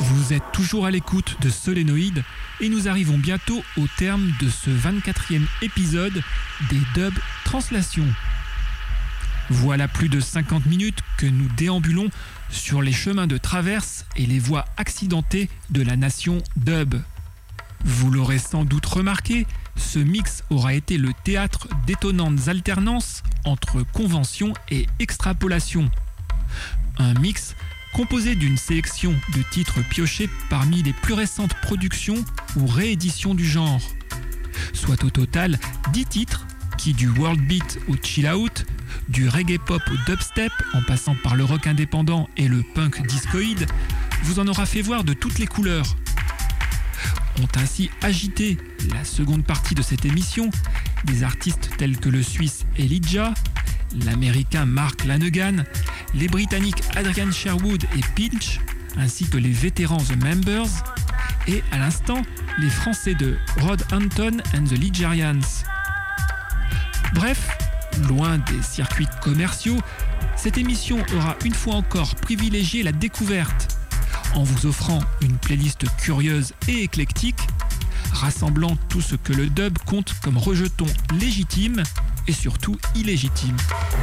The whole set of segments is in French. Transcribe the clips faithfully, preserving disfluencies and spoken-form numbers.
Vous êtes toujours à l'écoute de Solénoïde et nous arrivons bientôt au terme de ce vingt-quatrième épisode des Dub Translations. Voilà plus de cinquante minutes que nous déambulons sur les chemins de traverse et les voies accidentées de la nation dub. Vous l'aurez sans doute remarqué, ce mix aura été le théâtre d'étonnantes alternances entre convention et extrapolation. Un mix composé d'une sélection de titres piochés parmi les plus récentes productions ou rééditions du genre. Soit au total dix titres qui, du world beat au chill out, du reggae pop au dubstep en passant par le rock indépendant et le punk discoïde, vous en aura fait voir de toutes les couleurs. Ont ainsi agité la seconde partie de cette émission des artistes tels que le Suisse Elijah, l'Américain Mark Lanegan, les Britanniques Adrian Sherwood et Pinch, ainsi que les vétérans The Members, et à l'instant, les Français de Rod Anton and the Ligerians. Bref, loin des circuits commerciaux, cette émission aura une fois encore privilégié la découverte, en vous offrant une playlist curieuse et éclectique, rassemblant tout ce que le dub compte comme rejeton légitime et surtout illégitime.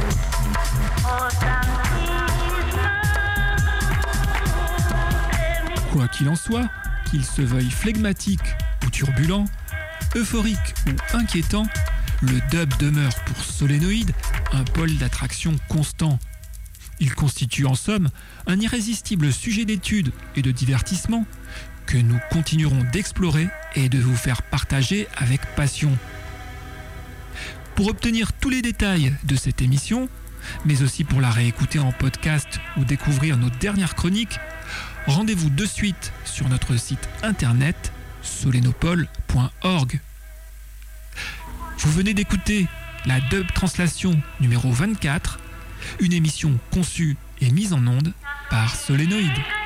Quoi qu'il en soit, qu'il se veuille flegmatique ou turbulent, euphorique ou inquiétant, le dub demeure pour Solénoïde un pôle d'attraction constant. Il constitue en somme un irrésistible sujet d'étude et de divertissement que nous continuerons d'explorer et de vous faire partager avec passion. Pour obtenir tous les détails de cette émission, mais aussi pour la réécouter en podcast ou découvrir nos dernières chroniques, rendez-vous de suite sur notre site internet solenopole point org. Vous venez d'écouter la Dub Translation numéro vingt-quatre, une émission conçue et mise en onde par Solénoïde.